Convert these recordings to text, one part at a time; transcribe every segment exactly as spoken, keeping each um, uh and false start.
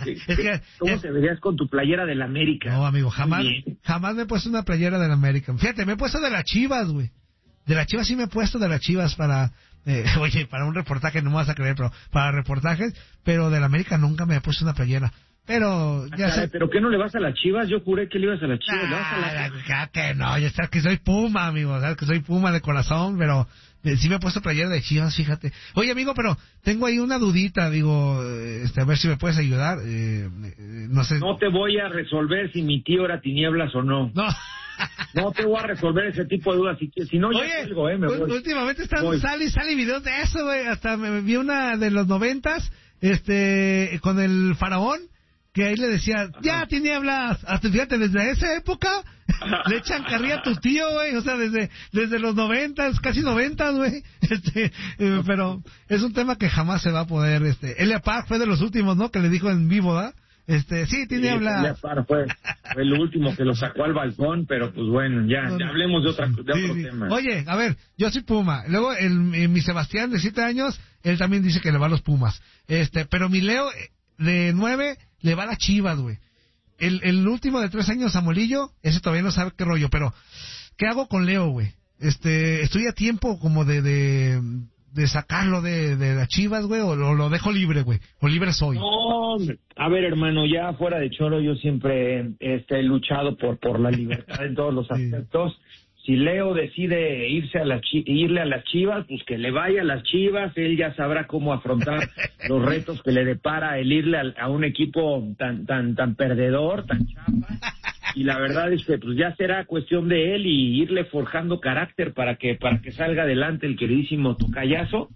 es que, ¿Cómo es... te verías con tu playera del América? No, amigo, jamás, jamás me he puesto una playera del América. Fíjate, me he puesto de las Chivas, güey. De las Chivas sí me he puesto de las Chivas para, eh, oye, para un reportaje, no me vas a creer, pero para reportajes, pero del América nunca me he puesto una playera. Pero, ya sé. ¿Pero qué no le vas a las Chivas? Yo juré que le ibas a las Chivas. Ah, ¿Le vas a la... ya que no, ya sabes que soy Puma, amigo, sabes que soy Puma de corazón, pero eh, sí me he puesto playera de Chivas, fíjate. Oye, amigo, pero tengo ahí una dudita, digo, este, a ver si me puedes ayudar, eh, eh, no sé. No te voy a resolver si mi tío era tinieblas o no. No. No te voy a resolver ese tipo de dudas, si, si no, Oye, ya salgo, eh, me voy. Últimamente están, sale y sale videos de eso, güey, hasta me vi una de los noventas, este, con el faraón, que ahí le decía, ya tinieblas, hasta fíjate, desde esa época le echan carrilla a tu tío, güey, o sea, desde desde los noventas, casi noventas, güey, este, eh, pero es un tema que jamás se va a poder, este, Elia Park fue de los últimos, ¿no?, que le dijo en vivo, ¿verdad? Este, sí, tinieblas. Sí, Elia Park fue, fue el último que lo sacó al balcón, pero pues bueno, ya, no, ya hablemos de, otra, de sí, otro sí. tema. Oye, a ver, yo soy Puma, luego el, el, mi Sebastián de siete años, él también dice que le va a los Pumas, este, pero mi Leo de nueve le va a las Chivas, güey. El, el último de tres años, Samuelillo, ese todavía no sabe qué rollo, pero ¿qué hago con Leo, güey? Este, estoy a tiempo como de de, de sacarlo de, de las Chivas, güey, o lo, lo dejo libre, güey, o libre soy. No, a ver, hermano, ya fuera de choro, yo siempre este, he luchado por por la libertad en todos los aspectos. Sí. Si Leo decide irse a la chi- irle a las Chivas, pues que le vaya a las Chivas, él ya sabrá cómo afrontar los retos que le depara el irle a, a un equipo tan tan tan perdedor, tan chafa. Y la verdad es que pues ya será cuestión de él y irle forjando carácter para que para que salga adelante el queridísimo tocayazo.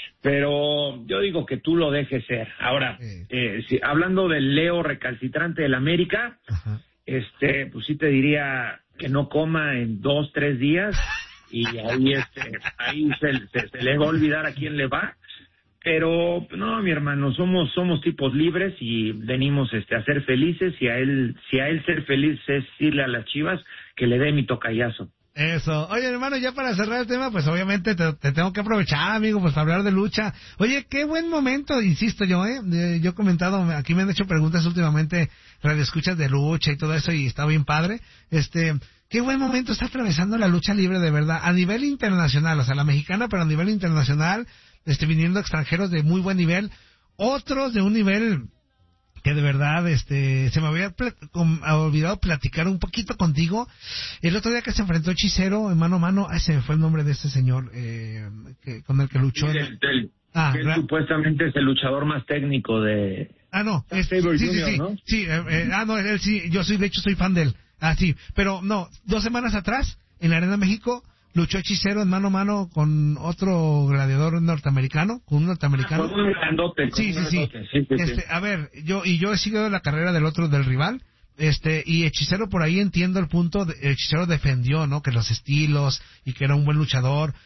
Pero yo digo que tú lo dejes ser. Ahora, eh, si, hablando del Leo recalcitrante del América, ajá, este, pues sí te diría que no coma en dos, tres días y ahí este, ahí se, se, se le va a olvidar a quién le va. Pero no, mi hermano, somos somos tipos libres y venimos este a ser felices, y a él si a él ser feliz es irle a las Chivas, que le dé mi tocayazo. Eso. Oye, hermano, ya para cerrar el tema, pues obviamente te, te tengo que aprovechar, amigo, pues para hablar de lucha. Oye, qué buen momento, insisto yo, ¿eh? eh yo he comentado, aquí me han hecho preguntas últimamente, radioescuchas de lucha y todo eso, y está bien padre. Este, qué buen momento está atravesando la lucha libre, de verdad, a nivel internacional, o sea, la mexicana, pero a nivel internacional, este, viniendo extranjeros de muy buen nivel, otros de un nivel que de verdad, este, se me había plat- com- olvidado platicar un poquito contigo. El otro día que se enfrentó Hechicero en mano a mano, ay, se me fue el nombre de este señor, eh, que, con el que luchó. Sí, el, el, ah, que ra- supuestamente es el luchador más técnico de... Ah, no, es, sí, Junior, sí, sí, ¿no? sí, eh, eh, ah, no, él sí, yo soy, de hecho soy fan de él. Ah, sí, pero no, dos semanas atrás, en la Arena México, luchó Hechicero en mano a mano con otro gladiador norteamericano, con un norteamericano. Ah, con un grandote, sí, con sí, un sí, sí, sí, este, sí. A ver, yo, y yo he seguido la carrera del otro, del rival, este, y Hechicero por ahí entiendo el punto, de, Hechicero defendió, ¿no?, que los estilos, y que era un buen luchador,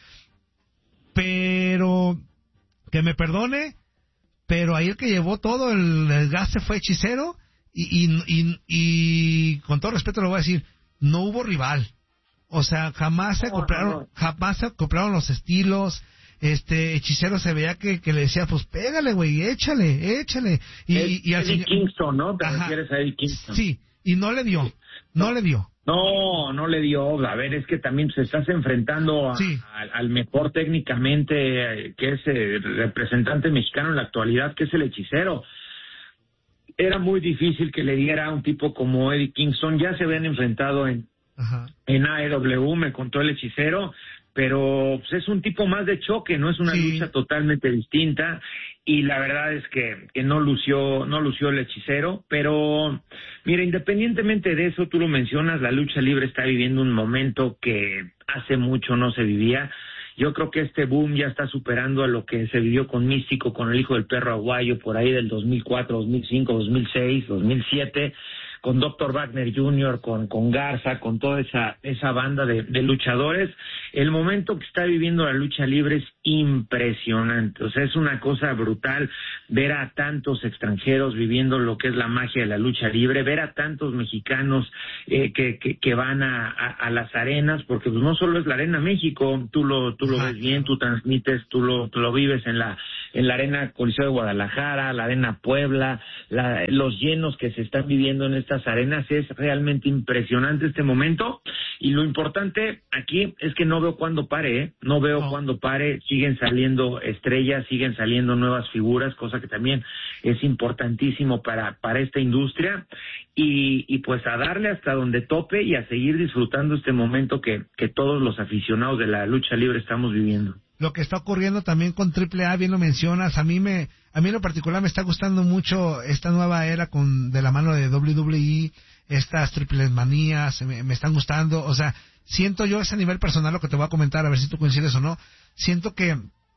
pero, que me perdone, pero ahí el que llevó todo el desgaste fue Hechicero, y, y, y, y con todo respeto lo voy a decir, no hubo rival. O sea, jamás se acoplaron, no, no. jamás se acoplaron los estilos. Este, Hechicero se veía que, que le decía, pues pégale, güey, échale, échale. Y, es, y, y al Eddie señor... Kingston, ¿no? ¿Te Ajá. refieres a Eddie Kingston? Sí, y no le dio, no, no le dio. No, no le dio. A ver, es que también se estás enfrentando a, sí. a, al mejor técnicamente, que es el representante mexicano en la actualidad, que es el Hechicero. Era muy difícil que le diera a un tipo como Eddie Kingston. Ya se habían enfrentado en Ajá. en A E W, me contó el Hechicero, pero pues, es un tipo más de choque, no es una sí. lucha totalmente distinta, y la verdad es que, que no lució no lució el Hechicero. Pero mira, independientemente de eso, tú lo mencionas, la lucha libre está viviendo un momento que hace mucho no se vivía. Yo creo que este boom ya está superando a lo que se vivió con Místico, con el Hijo del Perro Aguayo, por ahí del dos mil cuatro, dos mil cinco, dos mil seis, dos mil siete, con doctor Wagner junior, con, con Garza, con toda esa esa banda de, de luchadores. El momento que está viviendo la lucha libre es impresionante. O sea, es una cosa brutal ver a tantos extranjeros viviendo lo que es la magia de la lucha libre, ver a tantos mexicanos eh, que, que, que van a, a, a las arenas, porque pues no solo es la Arena México, tú lo tú lo ves bien, tú transmites, tú lo tú lo vives en la en la Arena Coliseo de Guadalajara, la Arena Puebla, la, los llenos que se están viviendo en estas arenas, es realmente impresionante este momento, y lo importante aquí es que no veo cuándo pare, ¿eh? no veo no. cuándo pare, siguen saliendo estrellas, siguen saliendo nuevas figuras, cosa que también es importantísimo para, para esta industria, y, y pues a darle hasta donde tope y a seguir disfrutando este momento que, que todos los aficionados de la lucha libre estamos viviendo. Lo que está ocurriendo también con Triple A, bien lo mencionas, a mí me, a mí en lo particular me está gustando mucho esta nueva era con, de la mano de doble u doble u E, estas triples manías, me, me están gustando, o sea, siento yo, es a nivel personal lo que te voy a comentar, a ver si tú coincides o no, siento que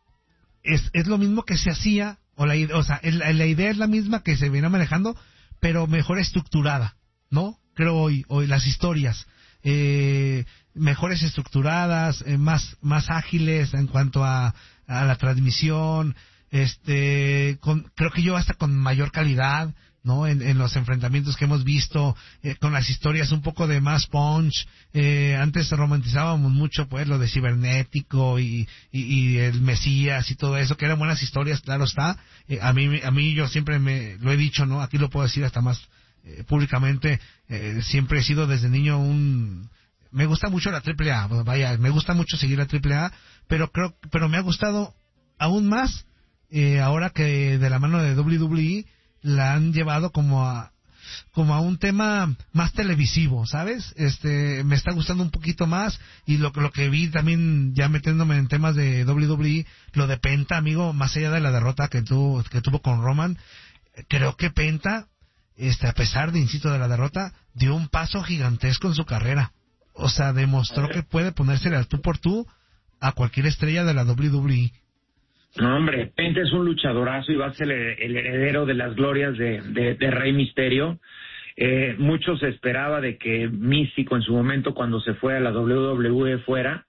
es, es lo mismo que se hacía, o la, o sea, el, la idea es la misma que se viene manejando, pero mejor estructurada, ¿no? Creo hoy, hoy las historias, eh, mejores estructuradas, eh, más más ágiles en cuanto a, a la transmisión, este, con, creo que yo hasta con mayor calidad, ¿no? En, en los enfrentamientos que hemos visto, eh, con las historias un poco de más punch, eh, antes romantizábamos mucho pues lo de Cibernético y, y, y el Mesías y todo eso, que eran buenas historias, claro está, eh, a mí a mí yo siempre me lo he dicho, ¿no? Aquí lo puedo decir hasta más eh, públicamente, eh, siempre he sido desde niño un, me gusta mucho la Triple A, vaya, me gusta mucho seguir la Triple A, pero creo, pero me ha gustado aún más, eh, ahora que de la mano de doble u doble u E la han llevado como a, como a un tema más televisivo, ¿sabes? Este, me está gustando un poquito más, y lo, lo que vi también, ya metiéndome en temas de doble u doble u E, lo de Penta, amigo, más allá de la derrota que tuvo, que tuvo con Roman, creo que Penta, este, a pesar de, insisto, de la derrota, dio un paso gigantesco en su carrera. O sea, demostró que puede ponérsele al tú por tú a cualquier estrella de la doble u doble u E. No, hombre, Penta es un luchadorazo y va a ser el, el heredero de las glorias de, de, de Rey Misterio. Eh, mucho se esperaba de que Místico en su momento, cuando se fue a la doble u doble u E, fuera,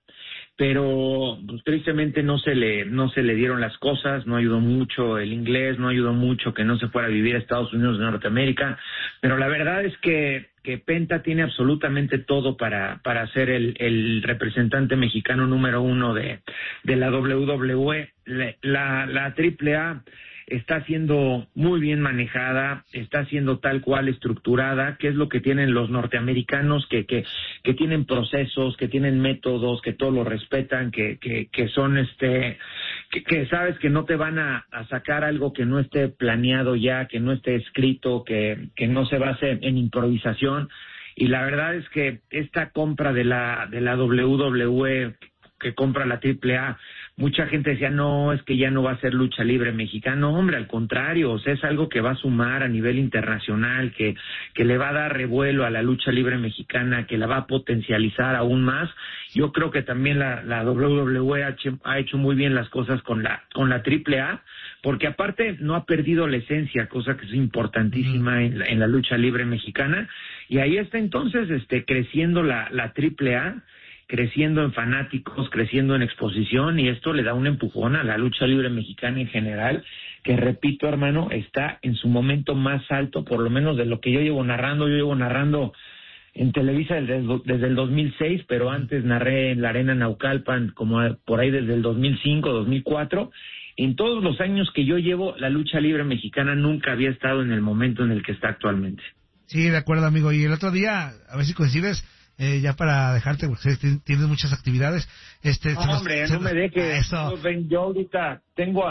pero pues, tristemente no se le no se le dieron las cosas, no ayudó mucho el inglés, no ayudó mucho que no se fuera a vivir a Estados Unidos de Norteamérica, pero la verdad es que que Penta tiene absolutamente todo para para ser el, el representante mexicano número uno de, de la doble u doble u E. La, la, la Triple A está siendo muy bien manejada, está siendo tal cual estructurada, que es lo que tienen los norteamericanos, que que que tienen procesos, que tienen métodos, que todos lo respetan, que que que son este que, que sabes que no te van a, a sacar algo que no esté planeado ya, que no esté escrito, que que no se base en improvisación. Y la verdad es que esta compra de la de la doble u doble u E, que compra la Triple A, mucha gente decía, no, es que ya no va a ser lucha libre mexicana. No, hombre, al contrario, o sea, es algo que va a sumar a nivel internacional, que, que le va a dar revuelo a la lucha libre mexicana, que la va a potencializar aún más. Yo creo que también la, la doble u doble u E ha hecho, ha hecho muy bien las cosas con la, con la Triple A, porque aparte no ha perdido la esencia, cosa que es importantísima mm. en, la, en la lucha libre mexicana, y ahí está entonces este creciendo la, la Triple A, creciendo en fanáticos, creciendo en exposición, y esto le da un empujón a la lucha libre mexicana en general, que repito, hermano, está en su momento más alto, por lo menos de lo que yo llevo narrando. Yo llevo narrando en Televisa desde, desde el dos mil seis, pero antes narré en la Arena Naucalpan como por ahí desde el dos mil cinco, dos mil cuatro. En todos los años que yo llevo, la lucha libre mexicana nunca había estado en el momento en el que está actualmente. Sí, de acuerdo, amigo. Y el otro día, a ver si coincides, Eh, ya para dejarte, porque tienes muchas actividades. Este, no, hombre, no me dejes. Yo, yo ahorita tengo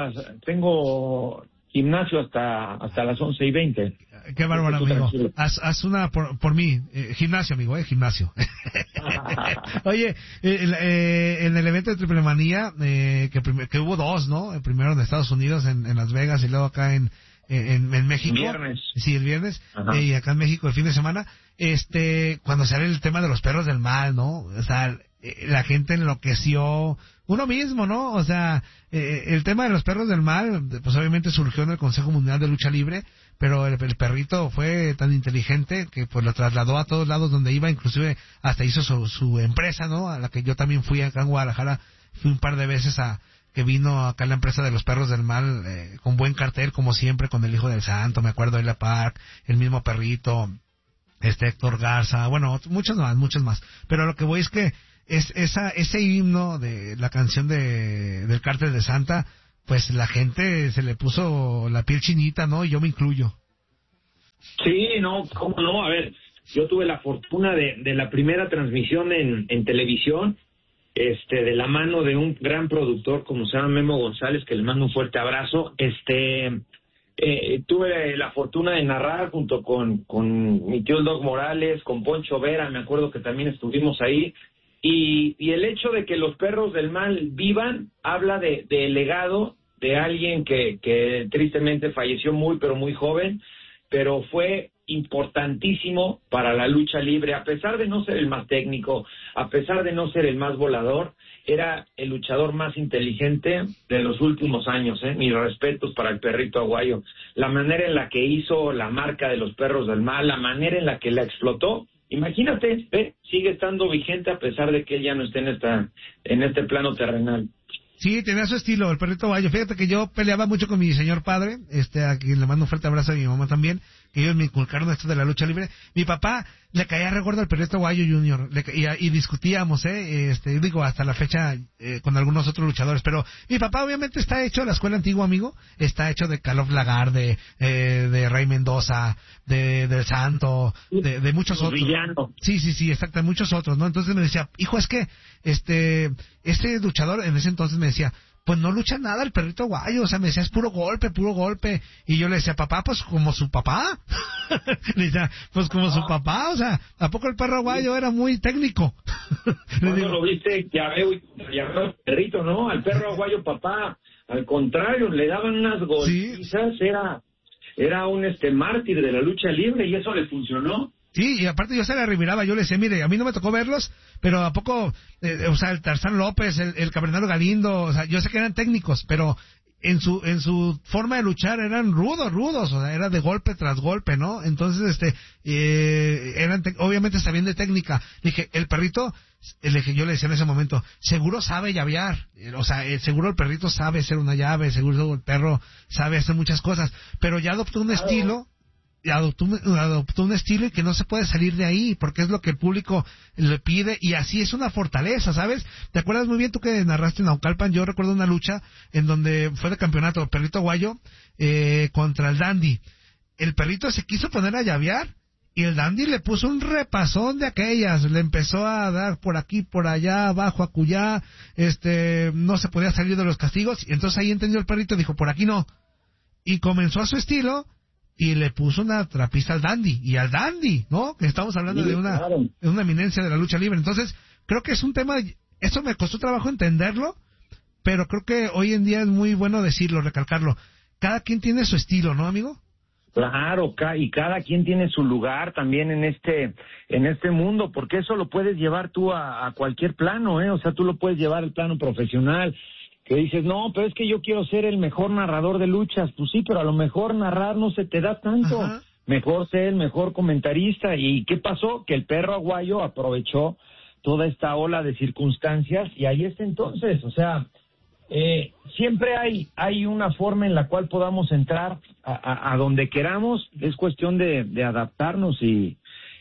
tengo gimnasio hasta hasta las once y veinte. Qué bárbaro, amigo. Haz, haz una por, por mí. Eh, gimnasio, amigo, eh, gimnasio. Oye, eh, eh, en el evento de Triple Manía, eh, que, que hubo dos, ¿no? El primero en Estados Unidos, en, en Las Vegas, y luego acá en En, en México. El viernes. Sí, el viernes. Eh, y acá en México el fin de semana. Este, cuando sale el tema de los perros del mal, ¿no? O sea, eh, la gente enloqueció. Uno mismo, ¿no? O sea, eh, el tema de los perros del mal, pues obviamente surgió en el Consejo Mundial de Lucha Libre, pero el, el perrito fue tan inteligente que pues lo trasladó a todos lados donde iba, inclusive hasta hizo su, su empresa, ¿no? A la que yo también fui acá en Guadalajara, fui un par de veces a que vino acá la empresa de los perros del mal, eh, con buen cartel, como siempre, con el Hijo del Santo, me acuerdo de la Park, el mismo perrito, este Héctor Garza, bueno, muchos más, muchos más. Pero lo que voy es que es esa ese himno de la canción de del Cártel de Santa, pues la gente se le puso la piel chinita, ¿no? Y yo me incluyo. Sí, no, cómo no, a ver, yo tuve la fortuna de, de la primera transmisión en, en televisión, este, de la mano de un gran productor como se llama Memo González, que le mando un fuerte abrazo. Este, eh, tuve la fortuna de narrar junto con, con mi tío el Doc Morales, con Poncho Vera, me acuerdo que también estuvimos ahí, y, y el hecho de que los perros del mal vivan, habla de, de legado de alguien que, que tristemente falleció muy, pero muy joven, pero fue importantísimo para la lucha libre, a pesar de no ser el más técnico, a pesar de no ser el más volador, era el luchador más inteligente de los últimos años, ¿eh? Mis respetos para el Perrito Aguayo. La manera en la que hizo la marca de los Perros del Mal, la manera en la que la explotó, imagínate, ¿eh? Sigue estando vigente a pesar de que él ya no esté en esta, en este plano terrenal. Sí, tenía su estilo, el Perrito Aguayo. Fíjate que yo peleaba mucho con mi señor padre, este, a quien le mando un fuerte abrazo, a mi mamá también, que ellos me inculcaron esto de la lucha libre. Mi papá le caía recuerdo al Perrito Aguayo Junior, le, y, y discutíamos, eh, este, digo, hasta la fecha, eh, con algunos otros luchadores, pero mi papá obviamente está hecho de la escuela antigua, amigo, está hecho de Calof Lagar, de, eh, de Rey Mendoza, de, del Santo, de, de muchos otros. Villano. Sí, sí, sí, exacto, muchos otros, ¿no? Entonces me decía, hijo, es que, este, este luchador en ese entonces me decía, pues no lucha nada el Perrito Aguayo, o sea, me decía, es puro golpe, puro golpe, y yo le decía, papá, pues como su papá, le decía, pues como su papá, o sea, ¿a poco el Perro Aguayo era muy técnico? Cuando digo, lo viste, ya veo, ya veo el Perrito, ¿no? Al Perro Aguayo, papá, al contrario, le daban unas golpizas, sí. era, era un este mártir de la lucha libre, y eso le funcionó. Sí, y aparte yo se la reviraba, yo le decía, mire, a mí no me tocó verlos, pero ¿a poco, eh, o sea, el Tarzán López, el, el Cabernero Galindo, o sea, yo sé que eran técnicos, pero en su en su forma de luchar eran rudos, rudos, o sea, era de golpe tras golpe, ¿no? Entonces, este, eh, eran, te- obviamente sabían de técnica. Dije, el Perrito, el que yo le decía en ese momento, seguro sabe llavear, eh, o sea, eh, seguro el Perrito sabe hacer una llave, seguro el perro sabe hacer muchas cosas, pero ya adoptó un Claro. estilo, adoptó un, adoptó un estilo y que no se puede salir de ahí, porque es lo que el público le pide, y así es una fortaleza, ¿sabes? ¿Te acuerdas muy bien tú que narraste en Naucalpan? Yo recuerdo una lucha en donde fue de campeonato, el Perrito Aguayo eh, contra el Dandy. El Perrito se quiso poner a llavear y el Dandy le puso un repasón de aquellas, le empezó a dar por aquí, por allá, abajo, acullá, este, no se podía salir de los castigos, y entonces ahí entendió el Perrito, dijo, por aquí no, y comenzó a su estilo, y le puso una trapista al Dandy, y al Dandy, ¿no? Que estamos hablando Sí, de una claro. de una eminencia de la lucha libre. Entonces, creo que es un tema, eso me costó trabajo entenderlo, pero creo que hoy en día es muy bueno decirlo, recalcarlo. Cada quien tiene su estilo, ¿no, amigo? Claro, ca- y cada quien tiene su lugar también en este en este mundo, porque eso lo puedes llevar tú a, a cualquier plano, ¿eh? O sea, tú lo puedes llevar al plano profesional, que dices, no, pero es que yo quiero ser el mejor narrador de luchas. Pues sí, pero a lo mejor narrar no se te da tanto. Ajá. Mejor ser el mejor comentarista. ¿Y qué pasó? Que el Perro Aguayo aprovechó toda esta ola de circunstancias y ahí está entonces, o sea, eh, siempre hay hay una forma en la cual podamos entrar a, a, a donde queramos. Es cuestión de, de adaptarnos y,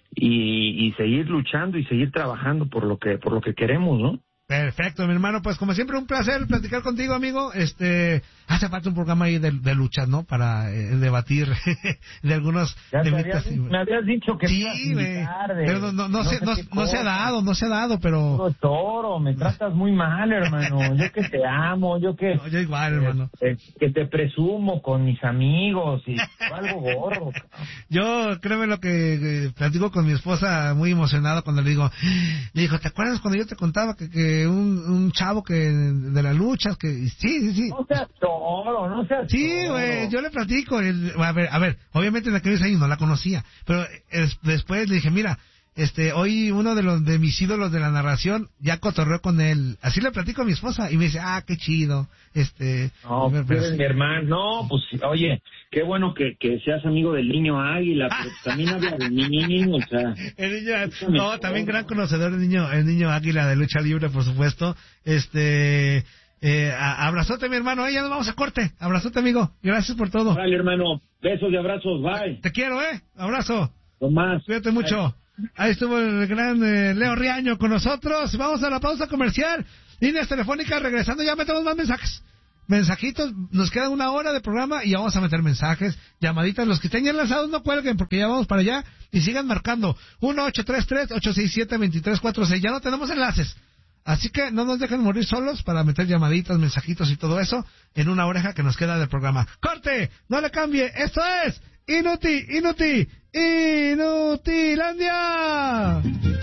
y y seguir luchando y seguir trabajando por lo que por lo que queremos, ¿no? Perfecto, mi hermano, pues como siempre un placer platicar contigo, amigo. Este, hace falta un programa ahí de, de luchas, ¿no? Para eh, debatir de algunos Ya te temitas, habías, sí, me habías dicho que me ibas a sí, güey. invitar de- Pero no, no, no, no se, sé no, qué no se ha cosa. dado, no se ha dado, pero... Puro toro, me tratas muy mal, hermano. Yo que te amo, yo que... No, yo igual, hermano. eh, que te presumo con mis amigos y algo gorro. Yo, créeme lo que eh, platico con mi esposa muy emocionado cuando le digo, le dijo, ¿te acuerdas cuando yo te contaba que, que un, un chavo que de las luchas, que sí, sí, sí. No seas toro, no seas Sí, toro. güey, yo le platico. el- a ver, a ver, obviamente en aquellos años no la conocía, pero es- después le dije, mira, este, hoy uno de los de mis ídolos de la narración ya cotorreó con él. Así le platico a mi esposa y me dice, ah, qué chido. Este, No, pero tú eres sí. mi hermano. No, pues, oye, qué bueno que, que seas amigo del niño Águila, pero también habla del niño, o sea... El niño, no, también gran conocedor el niño, el niño Águila de lucha libre, por supuesto. Este, eh, a- abrazote, mi hermano, eh, ya nos vamos a corte. Abrazote, amigo. Gracias por todo. Vale, hermano, besos y abrazos, bye. Te quiero, eh. Abrazo. Tomás. Cuídate mucho. Ahí estuvo el gran eh, Leo Riaño con nosotros. Vamos a la pausa comercial. Líneas telefónicas, regresando ya metemos más mensajes. mensajitos, nos queda una hora de programa y ya vamos a meter mensajes, llamaditas, los que estén ya enlazados no cuelguen porque ya vamos para allá y sigan marcando uno ocho tres tres, ocho seis siete, dos tres cuatro seis, ya no tenemos enlaces, así que no nos dejen morir solos para meter llamaditas, mensajitos y todo eso en una oreja que nos queda del programa. ¡Corte! ¡No le cambie! ¡Esto es Inuti, Inuti, Inutilandia!